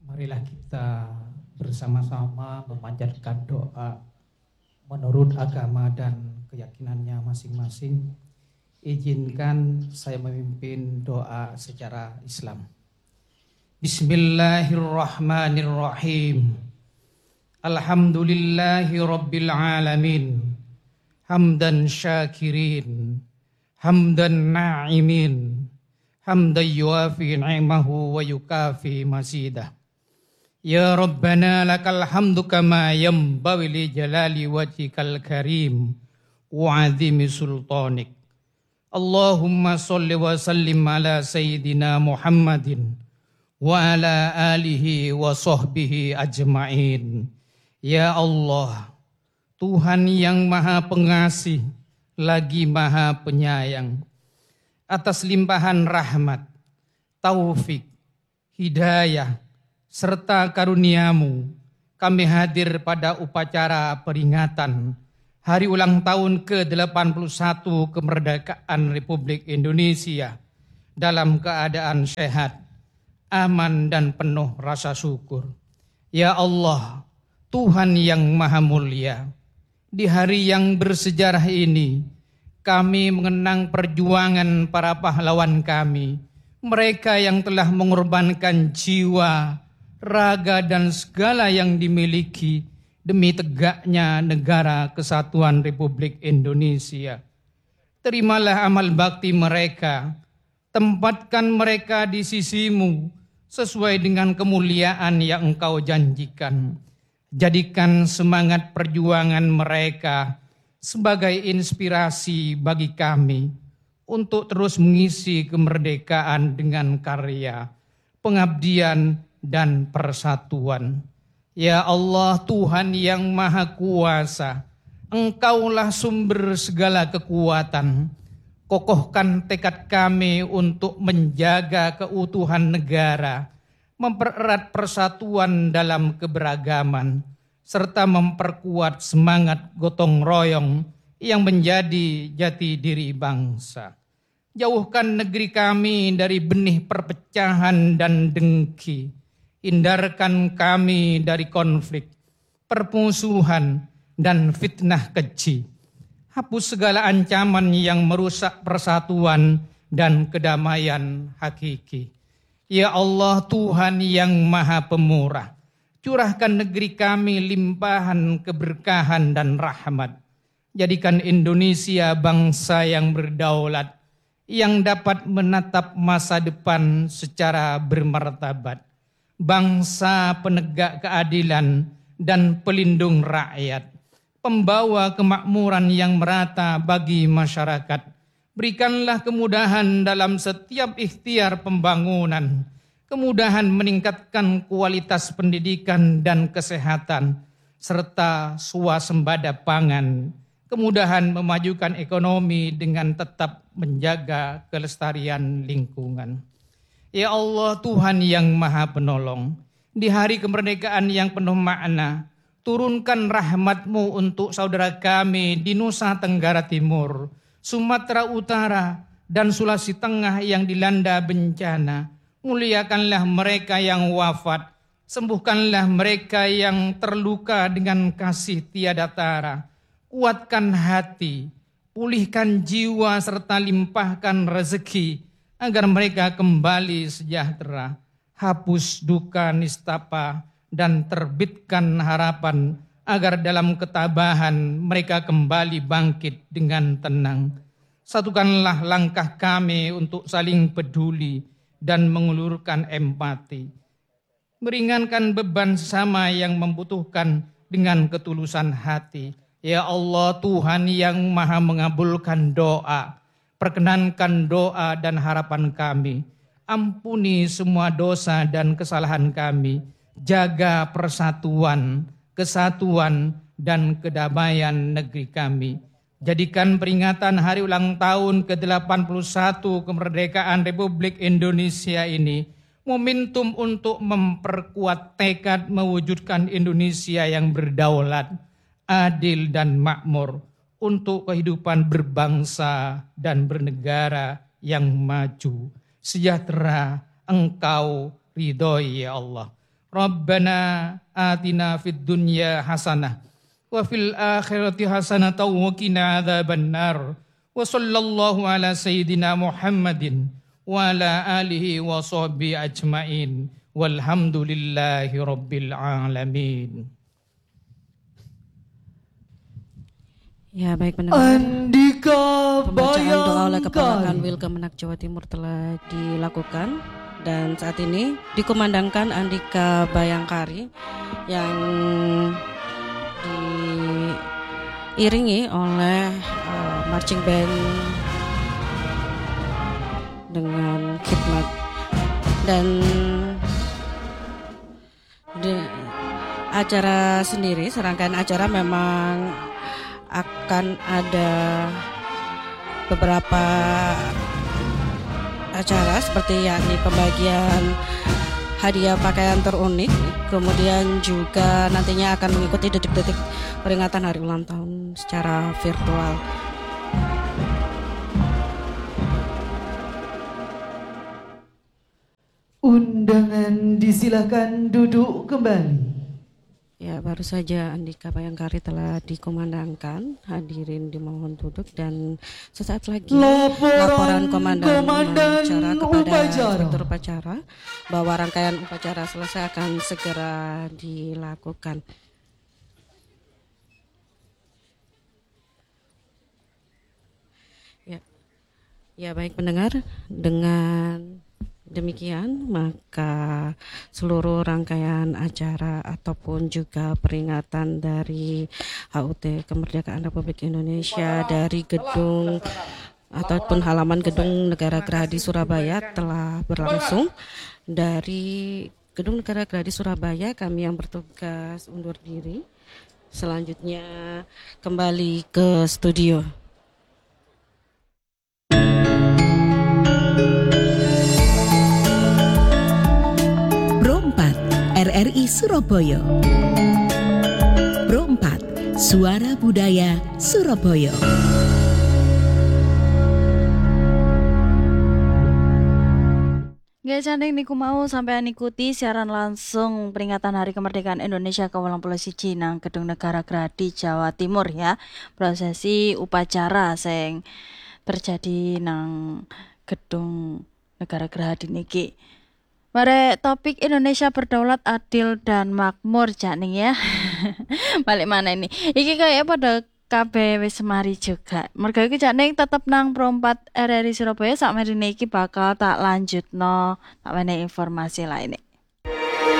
Marilah kita bersama-sama memanjatkan doa menurut agama dan keyakinannya masing-masing. Izinkan saya memimpin doa secara Islam. Bismillahirrahmanirrahim. Alhamdulillahi rabbil alamin. Hamdan syakirin, hamdan na'imin, hamdan yuafi ni'mahu wa yukafi masidah. Ya Rabbana lakal hamdu kama yanbaghi li jalali wajhikal karim wa 'azimi sultanik. Allahumma shalli wa sallim ala sayyidina Muhammadin wa ala alihi wa sahbihi ajma'in. Ya Allah, Tuhan yang Maha Pengasih lagi Maha Penyayang, atas limpahan rahmat, taufik, hidayah, serta karunia-Mu, kami hadir pada upacara peringatan Hari Ulang Tahun ke-81 Kemerdekaan Republik Indonesia dalam keadaan sehat, aman dan penuh rasa syukur. Ya Allah, Tuhan yang Maha Mulia, di hari yang bersejarah ini, kami mengenang perjuangan para pahlawan kami, mereka yang telah mengorbankan jiwa, raga dan segala yang dimiliki demi tegaknya negara kesatuan Republik Indonesia. Terimalah amal bakti mereka, tempatkan mereka di sisi-Mu sesuai dengan kemuliaan yang Engkau janjikan. Jadikan semangat perjuangan mereka sebagai inspirasi bagi kami untuk terus mengisi kemerdekaan dengan karya, pengabdian, dan persatuan. Ya Allah, Tuhan yang Maha Kuasa, Engkaulah sumber segala kekuatan. Kokohkan tekad kami untuk menjaga keutuhan negara, mempererat persatuan dalam keberagaman, serta memperkuat semangat gotong royong yang menjadi jati diri bangsa. Jauhkan negeri kami dari benih perpecahan dan dengki. Hindarkan kami dari konflik, permusuhan, dan fitnah keji. Hapus segala ancaman yang merusak persatuan dan kedamaian hakiki. Ya Allah, Tuhan yang Maha Pemurah, curahkan negeri kami limpahan keberkahan dan rahmat. Jadikan Indonesia bangsa yang berdaulat, yang dapat menatap masa depan secara bermartabat. Bangsa penegak keadilan dan pelindung rakyat, pembawa kemakmuran yang merata bagi masyarakat. Berikanlah kemudahan dalam setiap ikhtiar pembangunan, kemudahan meningkatkan kualitas pendidikan dan kesehatan, serta swasembada pangan, kemudahan memajukan ekonomi dengan tetap menjaga kelestarian lingkungan. Ya Allah, Tuhan yang Maha Penolong, di hari kemerdekaan yang penuh makna, turunkan rahmat-Mu untuk saudara kami di Nusa Tenggara Timur, Sumatera Utara, dan Sulawesi Tengah yang dilanda bencana. Muliakanlah mereka yang wafat, sembuhkanlah mereka yang terluka dengan kasih tiada tara. Kuatkan hati, pulihkan jiwa serta limpahkan rezeki agar mereka kembali sejahtera. Hapus duka nistapa dan terbitkan harapan agar dalam ketabahan mereka kembali bangkit dengan tenang. Satukanlah langkah kami untuk saling peduli dan mengulurkan empati. Meringankan beban sesama yang membutuhkan dengan ketulusan hati. Ya Allah, Tuhan yang Maha mengabulkan doa, perkenankan doa dan harapan kami. Ampuni semua dosa dan kesalahan kami. Jaga persatuan, kesatuan, dan kedamaian negeri kami. Jadikan peringatan Hari Ulang Tahun ke-81 Kemerdekaan Republik Indonesia ini momentum untuk memperkuat tekad mewujudkan Indonesia yang berdaulat, adil dan makmur, untuk kehidupan berbangsa dan bernegara yang maju. Sejahtera Engkau ridhoi ya Allah. Rabbana atina fid dunya hasanah wa fil akhirati hasanah wa qina adzabannar. Wa sallallahu ala sayyidina Muhammadin wa ala alihi wa sahbihi ajmain. Walhamdulillahi rabbil alamin. Ya, baik pendengar. Andika Pembacaan doa oleh Kepala Bayangkari. Kanwil Kemenak Jawa Timur telah dilakukan dan saat ini dikumandangkan Andika Bayangkari yang diiringi oleh marching band dengan khidmat dan acara sendiri, serangkaian acara memang akan ada beberapa acara seperti yakni pembagian hadiah pakaian terunik, kemudian juga nantinya akan mengikuti detik-detik peringatan hari ulang tahun secara virtual. Undangan disilahkan duduk kembali. Ya, baru saja Andika Bayangkari telah dikumandangkan. Hadirin dimohon duduk dan sesaat lagi laporan komandan upacara kepada inspektur upacara bahwa rangkaian upacara selesai akan segera dilakukan. Ya, baik pendengar, dengan demikian maka seluruh rangkaian acara ataupun juga peringatan dari HUT Kemerdekaan Republik Indonesia dari gedung ataupun halaman gedung Negara Gerahadi Surabaya telah berlangsung. Dari gedung Negara Gerahadi Surabaya kami yang bertugas undur diri. Selanjutnya kembali ke studio. RRI Surabaya. Pro 4, Suara Budaya Surabaya. Nggak cantik niku mau sampean ikuti siaran langsung peringatan Hari Kemerdekaan Indonesia ke-81 nang Gedung Negara Gerahadi Jawa Timur ya. Prosesi upacara sing terjadi nang Gedung Negara Gerahadi niki. Mare topik Indonesia berdaulat, adil dan makmur Janing ya. Balik mana ini? Iki kayak pada kabeh wis semari juga. Mergo iki Janing tetep nang Pro 4 RRI Surabaya sakmerine iki bakal tak lanjutno, tak wene informasi lainnya.